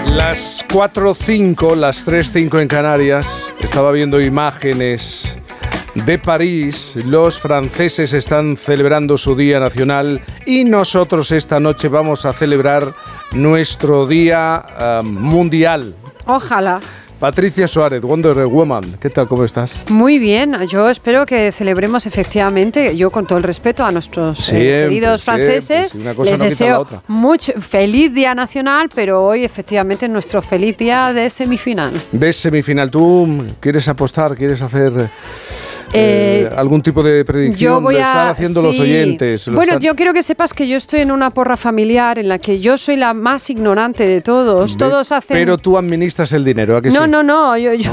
Las 4:05, las 3:05 en Canarias. Estaba viendo imágenes de París. Los franceses están celebrando su Día Nacional y nosotros esta noche vamos a celebrar nuestro Día Mundial. Ojalá. Patricia Suárez, Wonder Woman, ¿qué tal? ¿Cómo estás? Muy bien, yo espero que celebremos efectivamente, yo con todo el respeto a nuestros queridos franceses, les deseo mucho feliz Día Nacional, pero hoy efectivamente es nuestro feliz día de semifinal. De semifinal, ¿tú quieres apostar, quieres hacer algún tipo de predicción? Lo están haciendo los oyentes. Bueno, yo quiero que sepas que yo estoy en una porra familiar en la que yo soy la más ignorante de todos. Todos hacen... Pero tú administras el dinero, ¿a que sí? No,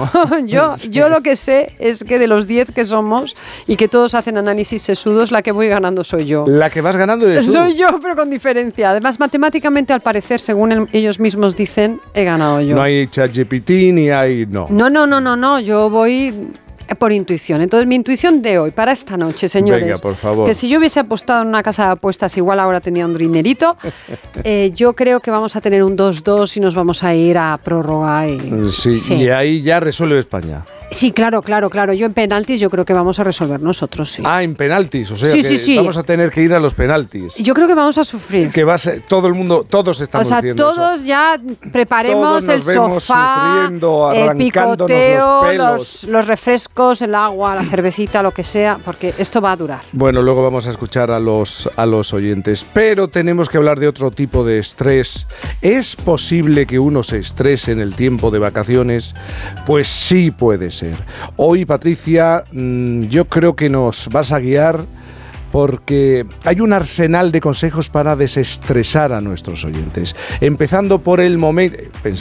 yo lo que sé es que de los 10 que somos y que todos hacen análisis sesudos, la que voy ganando soy yo. La que vas ganando eres tú. Soy yo, pero con diferencia. Además, matemáticamente, al parecer, según ellos mismos dicen, he ganado yo. No hay ChatGPT ni hay... No, yo voy... por intuición. Entonces, mi intuición de hoy, para esta noche, señores, venga, por favor, que si yo hubiese apostado en una casa de apuestas, igual ahora tenía un dinerito, yo creo que vamos a tener un 2-2 y nos vamos a ir a prórroga. Sí, y ahí ya resuelve España. Sí, claro. Yo en penaltis yo creo que vamos a resolver nosotros, sí. Ah, en penaltis, o sea sí. Vamos a tener que ir a los penaltis. Yo creo que vamos a sufrir. Que va a ser, todo el mundo, todos estamos diciendo eso. Todos ya preparemos el sofá, sufriendo, el picoteo, los refrescos, el agua, la cervecita, lo que sea, porque esto va a durar. Bueno, luego vamos a escuchar a los oyentes, pero tenemos que hablar de otro tipo de estrés. ¿Es posible que uno se estrese en el tiempo de vacaciones? Pues sí puede ser. Hoy, Patricia, yo creo que nos vas a guiar porque hay un arsenal de consejos para desestresar a nuestros oyentes. Empezando por el momento...